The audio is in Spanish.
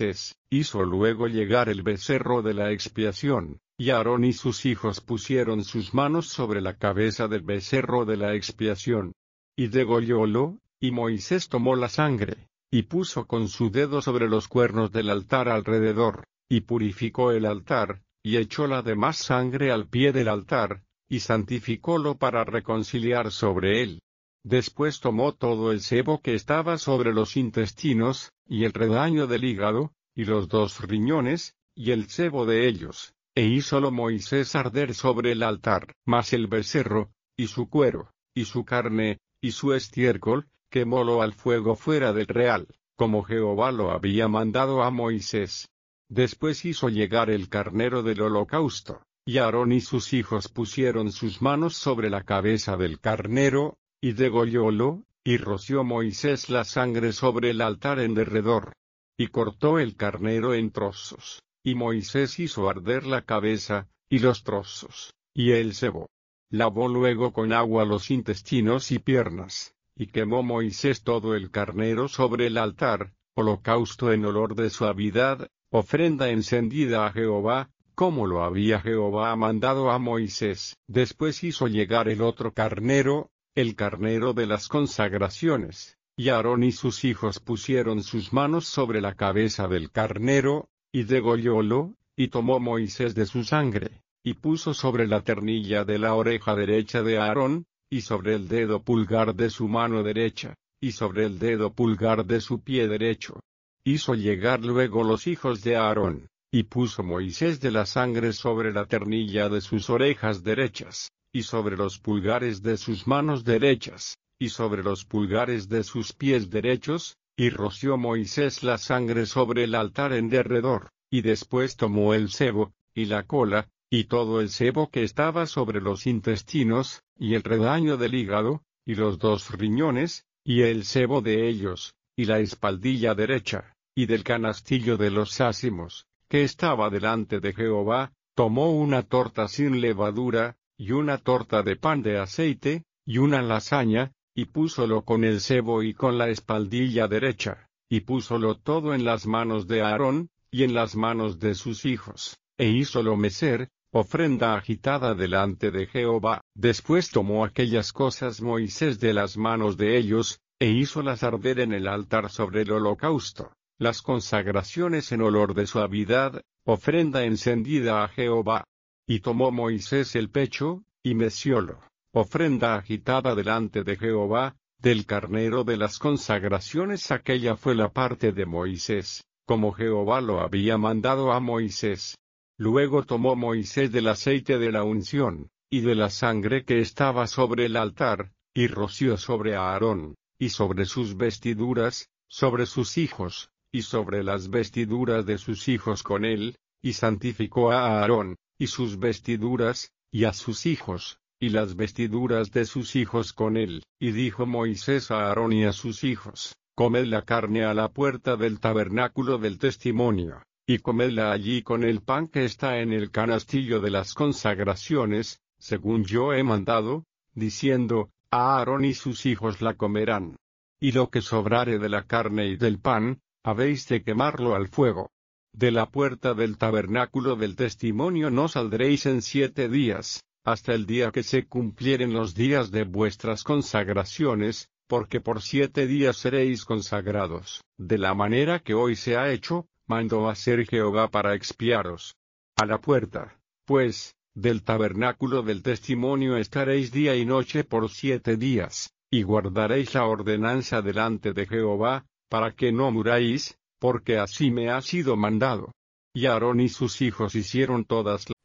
Moisés. Hizo luego llegar el becerro de la expiación, y Aarón y sus hijos pusieron sus manos sobre la cabeza del becerro de la expiación. Y degollólo, y Moisés tomó la sangre, y puso con su dedo sobre los cuernos del altar alrededor, y purificó el altar, y echó la demás sangre al pie del altar, y santificólo para reconciliar sobre él. Después tomó todo el sebo que estaba sobre los intestinos, y el redaño del hígado, y los 2 riñones, y el sebo de ellos, e hízolo Moisés arder sobre el altar. Mas el becerro, y su cuero, y su carne, y su estiércol, quemólo al fuego fuera del real, como Jehová lo había mandado a Moisés. Después hizo llegar el carnero del holocausto, y Aarón y sus hijos pusieron sus manos sobre la cabeza del carnero, y degollólo, y roció Moisés la sangre sobre el altar en derredor. Y cortó el carnero en trozos, y Moisés hizo arder la cabeza, y los trozos, y el sebo. Lavó luego con agua los intestinos y piernas, y quemó Moisés todo el carnero sobre el altar, holocausto en olor de suavidad, ofrenda encendida a Jehová, como lo había Jehová mandado a Moisés. Después hizo llegar el otro carnero, el carnero de las consagraciones, y Aarón y sus hijos pusieron sus manos sobre la cabeza del carnero, y degollólo, y tomó Moisés de su sangre, y puso sobre la ternilla de la oreja derecha de Aarón, y sobre el dedo pulgar de su mano derecha, y sobre el dedo pulgar de su pie derecho. Hizo llegar luego los hijos de Aarón, y puso Moisés de la sangre sobre la ternilla de sus orejas derechas, y sobre los pulgares de sus manos derechas, y sobre los pulgares de sus pies derechos, y roció Moisés la sangre sobre el altar en derredor, y después tomó el sebo, y la cola, y todo el sebo que estaba sobre los intestinos, y el redaño del hígado, y los 2 riñones, y el sebo de ellos, y la espaldilla derecha, y del canastillo de los ázimos, que estaba delante de Jehová, tomó una torta sin levadura, y una torta de pan de aceite, y una lasaña, y púsolo con el sebo y con la espaldilla derecha, y púsolo todo en las manos de Aarón, y en las manos de sus hijos, e hízolo mecer, ofrenda agitada delante de Jehová. Después tomó aquellas cosas Moisés de las manos de ellos, e hízolas arder en el altar sobre el holocausto, las consagraciones en olor de suavidad, ofrenda encendida a Jehová. Y tomó Moisés el pecho, y meciólo, ofrenda agitada delante de Jehová, del carnero de las consagraciones. Aquella fue la parte de Moisés, como Jehová lo había mandado a Moisés. Luego tomó Moisés del aceite de la unción, y de la sangre que estaba sobre el altar, y roció sobre Aarón, y sobre sus vestiduras, sobre sus hijos, y sobre las vestiduras de sus hijos con él, y santificó a Aarón, y sus vestiduras, y a sus hijos, y las vestiduras de sus hijos con él. Y dijo Moisés a Aarón y a sus hijos: Comed la carne a la puerta del tabernáculo del testimonio, y comedla allí con el pan que está en el canastillo de las consagraciones, según yo he mandado, diciendo: a Aarón y sus hijos la comerán. Y lo que sobrare de la carne y del pan, habéis de quemarlo al fuego. De la puerta del tabernáculo del testimonio no saldréis en 7 días, hasta el día que se cumplieren los días de vuestras consagraciones, porque por 7 días seréis consagrados. De la manera que hoy se ha hecho, mandó hacer Jehová para expiaros. A la puerta, pues, del tabernáculo del testimonio estaréis día y noche por 7 días, y guardaréis la ordenanza delante de Jehová, para que no muráis, porque así me ha sido mandado. Y Aarón y sus hijos hicieron todas